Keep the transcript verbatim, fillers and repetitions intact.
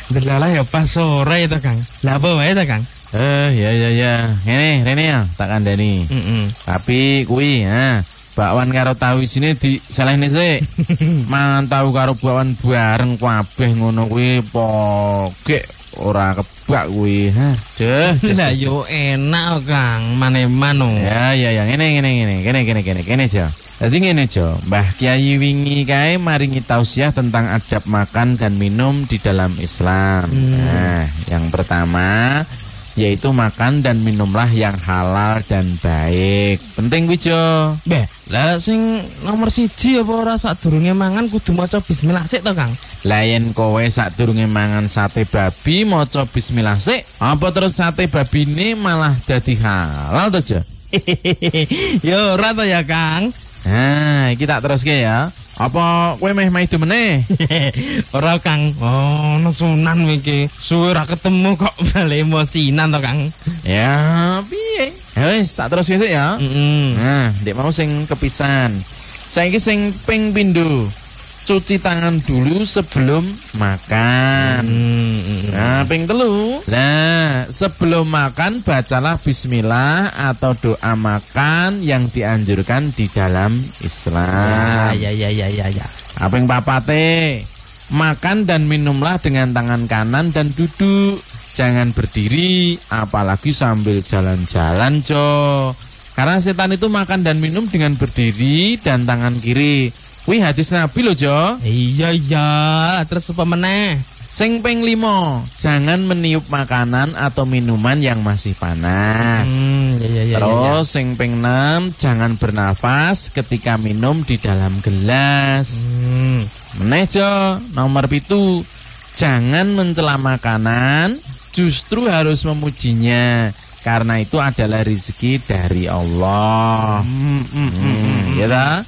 Delalah ya pas sore itu Kang. Lah apa wae ta Kang? Eh ya ya ya. Ngene rene ya tak kandhani. Heeh. Tapi kuwi ha bakwan karo tahu isine diselehne sik. Mangan tahu karo bakwan bareng kabeh ngono kuwi pokek ora kebak kuwi. Hah, deh. Lah yo enak Kang, maneman no. Ya ya ya ngene ngene ngene. Kene kene kene kene Jo. Dadi ngene Jo, Mbah Kyai wingi kae maringi tausiah tentang adab makan dan minum di dalam Islam. Hmm. Nah, yang pertama yaitu makan dan minumlah yang halal dan baik. Penting kuwi Jo. Beh, lah sing nomor siji apa ora sadurunge mangan kudu maca bismillah sik to Kang. Lah yen kowe sadurunge mangan sate babi maca bismillah sik, apa terus sate babine malah dadi halal to Jo? Yo ora to ya Kang. Nah, iki tak teruske ya. Apa kowe meh maido meneh? Ora Kang. Oh, no sunan iki. Suwe ora ketemu kok bali emosinan to Kang. Ya, piye? Ya wis, tak teruske sik ya. Heeh. Nah, ndek mau sing kepisan. Saiki sing ping pindho. Cuci tangan dulu sebelum makan. Mm, Nah, ping telu. Nah, sebelum makan bacalah bismillah atau doa makan yang dianjurkan di dalam Islam. Ya ya ya ya ya. Nah, ping papate. Makan dan minumlah dengan tangan kanan dan duduk. Jangan berdiri, apalagi sambil jalan-jalan, Jo. Karena setan itu makan dan minum dengan berdiri dan tangan kiri. Wih, hadis Nabi loh Jo. Iya iya, terus apa meneh? Sing ping limo, jangan meniup makanan atau minuman yang masih panas. Hmm, iya iya. Terus sing ping enam, jangan bernafas ketika minum di dalam gelas. Hmm. Meneh Jo, nomor pitu, jangan mencela makanan, justru harus memujinya. Karena itu adalah rezeki dari Allah. Hmm, hmm, hmm, Hmm, ya ta?